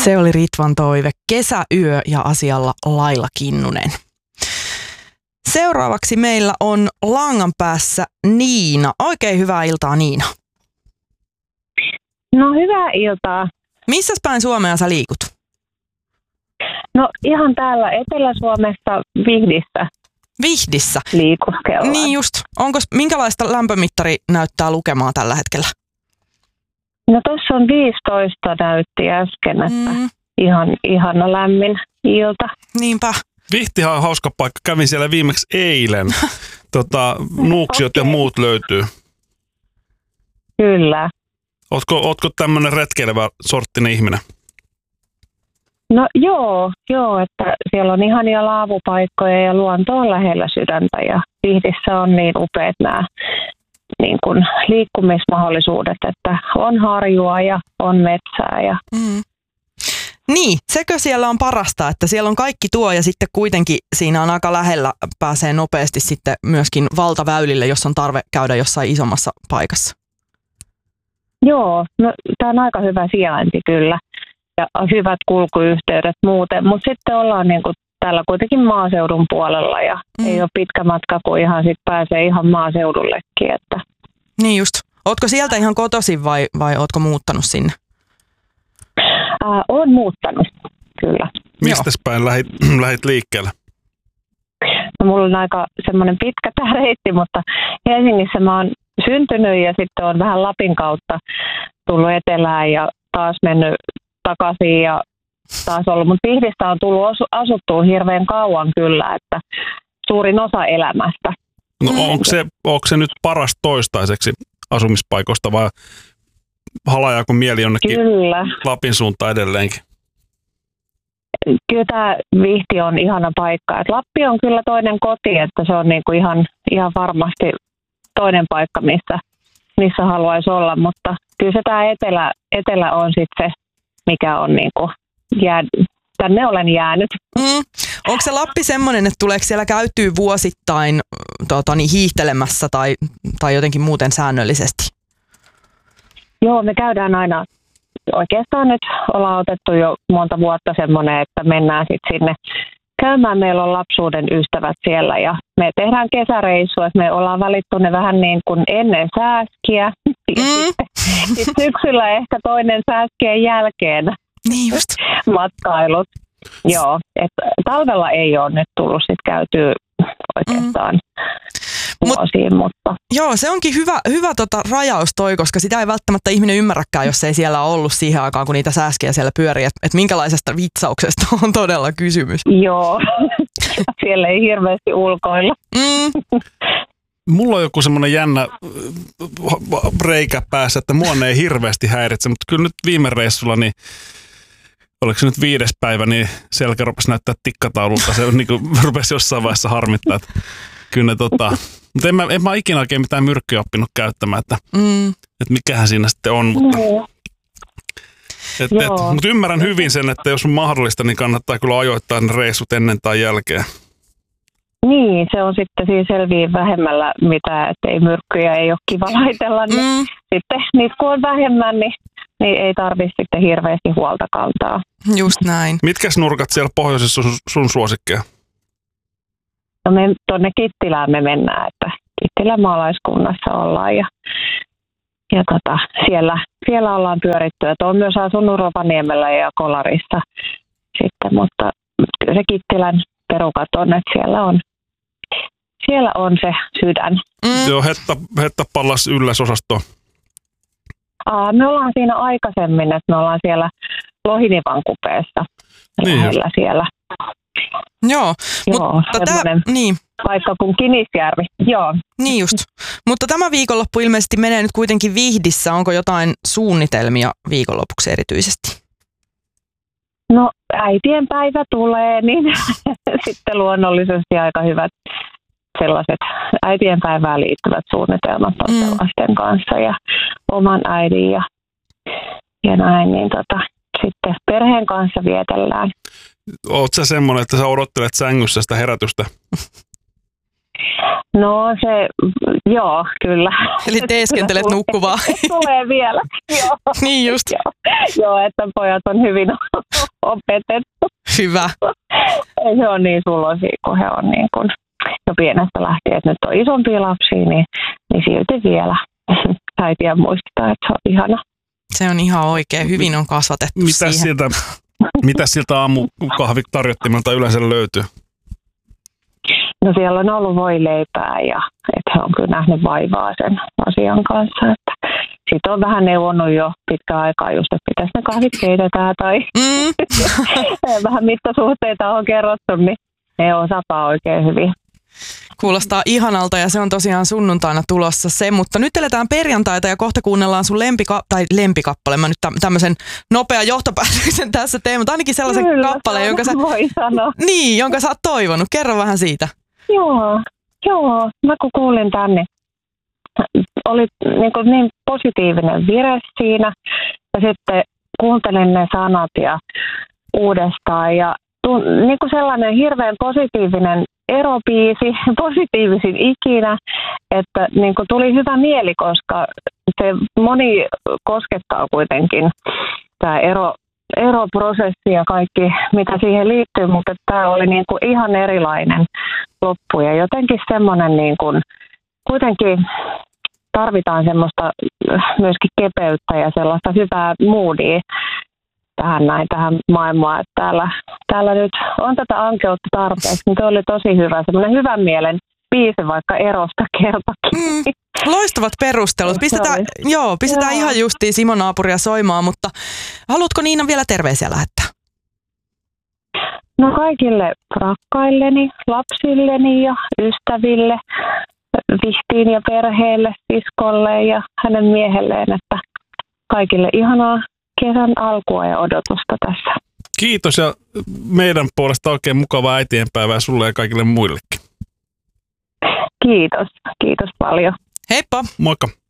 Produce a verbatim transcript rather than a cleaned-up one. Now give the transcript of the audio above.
Se oli Ritvan toive. Kesäyö ja asialla Laila Kinnunen. Seuraavaksi meillä on langan päässä Niina. Oikein hyvää iltaa, Niina. No hyvää iltaa. Missäs päin Suomea sä liikut? No ihan täällä Etelä-Suomessa Vihdissä. Vihdissä? Liikuskellaan. Niin just. Onko minkälaista lämpömittari näyttää lukemaa tällä hetkellä? No tuossa on viisitoista näytti äsken, että mm. ihan ihana lämmin ilta. Niinpä. Vihtihan on hauska paikka. Kävin siellä viimeksi eilen. tota, nuuksiot okay. ja muut löytyy. Kyllä. Ootko, ootko tämmöinen retkeilevä sorttinen ihminen? No joo, joo, että siellä on ihania laavupaikkoja ja luonto on lähellä sydäntä ja Vihdissä on niin upeat nämä niin kuin liikkumismahdollisuudet, että on harjua ja on metsää. Ja... Mm. Niin, sekö siellä on parasta, että siellä on kaikki tuo ja sitten kuitenkin siinä on aika lähellä, pääsee nopeasti sitten myöskin valtaväylille, jos on tarve käydä jossain isommassa paikassa. Joo, no tämä on aika hyvä sijainti kyllä ja hyvät kulkuyhteydet muuten, mutta sitten ollaan niin kuin täällä kuitenkin maaseudun puolella ja mm. ei ole pitkä matka, kun ihan sit pääsee ihan maaseudullekin. Että. Niin just. Ootko sieltä ihan kotoisin vai, vai ootko muuttanut sinne? Äh, oon muuttanut, kyllä. Mistäs päin lähit, lähit liikkeelle? No, mulla on aika semmoinen pitkä tämä reitti, mutta Helsingissä mä oon syntynyt ja sitten on vähän Lapin kautta tullut etelään ja taas mennyt takaisin ja taas ollut. Mutta Vihdistä on tullut asuttua hirveän kauan kyllä, että suurin osa elämästä. No onko se, onko se nyt paras toistaiseksi asumispaikoista vai halajaako mieli jonnekin kyllä. Lapin suuntaan edelleenkin? Kyllä tämä Vihti on ihana paikka. Et Lappi on kyllä toinen koti, että se on niinku ihan, ihan varmasti toinen paikka, missä, missä haluaisi olla. Mutta kyllä se tämä etelä, etelä on sitten se, mikä on niinku jää, tänne olen jäänyt. Mm. Onko se Lappi semmoinen, että tuleeko siellä käytyy vuosittain tota, niin hiihtelemässä tai, tai jotenkin muuten säännöllisesti? Joo, me käydään aina. Oikeastaan nyt ollaan otettu jo monta vuotta semmoinen, että mennään sitten sinne käymään. Meillä on lapsuuden ystävät siellä ja me tehdään kesäreissua. Me ollaan valittu ne vähän niin kuin ennen sääskiä. Mm. Sitten sit syksyllä ehkä toinen sääskien jälkeen niin just. matkailut. Joo, että talvella ei ole nyt tullut sitten käytyä oikeastaan. Mm. Vuosiin, mutta. Joo, se onkin hyvä, hyvä tota rajaus toi, koska sitä ei välttämättä ihminen ymmärräkään, jos ei siellä ollut siihen aikaan, kun niitä sääskejä siellä pyörii, että et minkälaisesta vitsauksesta on todella kysymys. Joo, siellä ei hirveästi ulkoilla. Mm. Mulla on joku semmoinen jännä reikä päässä, että mua ei hirveästi häiritse, mutta kyllä nyt viime reissulla, niin oliko se nyt viides päivä, niin selkä rupesi näyttää tikkataululta. Se niin kuin rupesi jossain vaiheessa harmittaa, että kyllä ne tota. Mutta en mä, en mä ikinä oikein mitään myrkkyä oppinut käyttämään, että, mm. että mikähän siinä sitten on. Mutta, no. et, et, mutta ymmärrän hyvin sen, että jos on mahdollista, niin kannattaa kyllä ajoittaa ne reissut ennen tai jälkeen. Niin, se on sitten siinä selviin vähemmällä, mitä, että ei myrkkyjä ei ole kiva laitella. Niin mm. sitten niitä kun on vähemmän, niin, niin ei tarvitse sitten hirveästi huolta kantaa. Just näin. Mitkäs nurkat siellä pohjoisessa sun, sun suosikkeja? No me tuonne Kittilään me mennään, että Kittilän maalaiskunnassa ollaan ja, ja tota, siellä, siellä ollaan pyöritty. Et olen myös asunut Rovaniemellä ja Kolarissa sitten, mutta kyllä se Kittilän perukat on, että siellä on, siellä on se sydän. Mm. Joo, hetta, hetta pallas ylläsosasto. Aa, me ollaan siinä aikaisemmin, että me ollaan siellä Lohinivan kupeessa niin lähellä siellä. Joo, Joo, mutta tämä niin. paikka kuin Kinisjärvi, joo. Niin just. Mutta tämä viikonloppu ilmeisesti menee nyt kuitenkin Vihdissä. Onko jotain suunnitelmia viikonlopuksi erityisesti? No äitien päivä tulee, niin sitten luonnollisesti aika hyvät sellaiset äitien päivään liittyvät suunnitelmat on mm. lasten kanssa ja oman äidin ja, ja näin, niin tota, sitten perheen kanssa vietellään. Oot sä semmoinen, että sä odottelet sängyssä sitä herätystä? No se, joo, kyllä. Eli teeskentelet nukkuvaa. Tulee vielä, joo. Niin just. Joo, joo, että pojat on hyvin opetettu. Hyvä. Ei se on niin suloisia, kun he on niin kuin jo pienestä lähtien, että nyt on isompia lapsia, niin, niin silti vielä äitiä muistaa, että se on ihana. Se on ihan oikein. Hyvin on kasvatettu Mitäs siihen. Siltä, mitäs siltä aamukahvitarjottimelta yleensä löytyy? No siellä on ollut voileipää ja että he on kyllä nähnyt vaivaa sen asian kanssa. Sitten on vähän neuvonnut jo pitkä aikaa just, että pitäisi ne kahvit keitetään tai Mm. vähän mittasuhteita on kerrottu, niin ne osapaa oikein hyvin. Kuulostaa ihanalta ja se on tosiaan sunnuntaina tulossa se, mutta nyt eletään perjantaita ja kohta kuunnellaan sun lempika- tai lempikappale. Mä nyt tä- tämmöisen nopean johtopäätöksen tässä teen, mutta ainakin sellaisen Kyllä, kappaleen, jonka sä, voi sanoa. niin, jonka sä oot toivonut. Kerro vähän siitä. Joo, joo. Mä kun kuulin tänne, oli niin, kuin niin positiivinen vire siinä ja sitten kuuntelin ne sanat ja uudestaan ja niin kuin sellainen hirveän positiivinen erobiisi, positiivisin ikinä, että niin kuin tuli hyvä mieli, koska se moni koskettaa kuitenkin tämä ero, eroprosessi ja kaikki, mitä siihen liittyy, mutta tämä oli niin kuin ihan erilainen loppu ja jotenkin semmoinen niin kuin, kuitenkin tarvitaan semmoista myöskin kepeyttä ja sellaista hyvää moodia tähän näin, tähän maailmaan, että täällä, täällä nyt on tätä ankeutta tarpeeksi, niin se oli tosi hyvä, semmoinen hyvän mielen biisi vaikka erosta kertakin. Mm. Loistavat perustelut. Pistetään, joo, pistetään joo. ihan justiin Simon naapuria soimaan, mutta haluatko Niina vielä terveisiä lähettää? No kaikille rakkailleni, lapsilleni ja ystäville, Vihtiin ja perheelle, siskolle ja hänen miehelleen, että kaikille ihanaa kesän alkua ja odotusta tässä. Kiitos ja meidän puolesta oikein mukavaa äitienpäivää sulle ja kaikille muillekin. Kiitos, kiitos paljon. Heippa! Moikka!